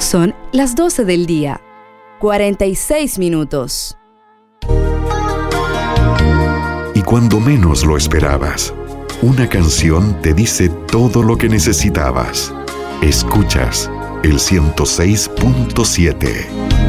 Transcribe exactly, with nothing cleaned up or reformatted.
Son las doce del día, cuarenta y seis minutos. Y cuando menos lo esperabas, una canción te dice todo lo que necesitabas. Escuchas el ciento seis punto siete.